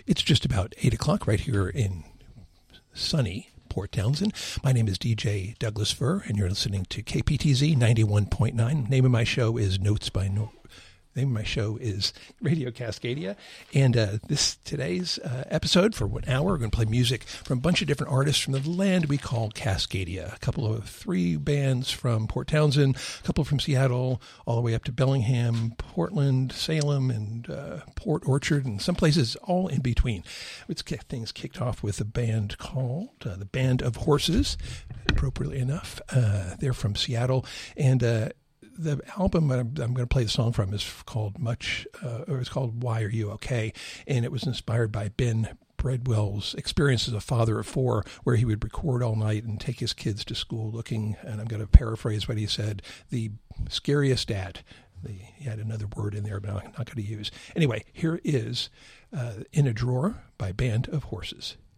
It's just about 8 o'clock right here in sunny Port Townsend. My name is DJ Douglas Fur, and you're listening to KPTZ 91.9. Name of my show is Notes by Note. The name of my show is Radio Cascadia, and today's episode for 1 hour, we're going to play music from a bunch of different artists from the land we call Cascadia. Three bands from Port Townsend, a couple from Seattle, all the way up to Bellingham, Portland, Salem, and Port Orchard, and some places all in between. Let's get things kicked off with a band called the Band of Horses, appropriately enough. They're from Seattle, and the album I'm going to play the song from is called it's called Why Are You Okay? And it was inspired by Ben Bredwell's experience as a father of four, where he would record all night and take his kids to school looking, and I'm going to paraphrase what he said, the scariest dad. He had another word in there, but I'm not going to use. Anyway, here is In a Drawer by Band of Horses.